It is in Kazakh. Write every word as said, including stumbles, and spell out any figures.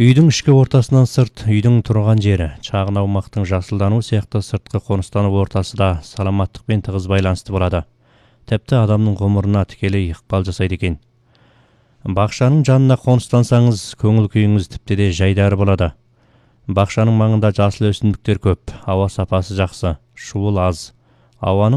Үйдің ішкі ортасынан сырт, үйдің тұрған жері, шағын аумақтың жасылдану сияқты сыртқы қоныстану ортасы да саламаттықпен тығыз байланысты болады. Тіпті адамның ғұмырына тікелей ықпал жасайды екен. Бақшаның жанына қоныстансаңыз, көңіл күйіңіз тіпті де жайдары болады. Бақшаның маңында жасыл өсімдіктер көп, ауа сапасы жақсы, шуыл аз. Ауаның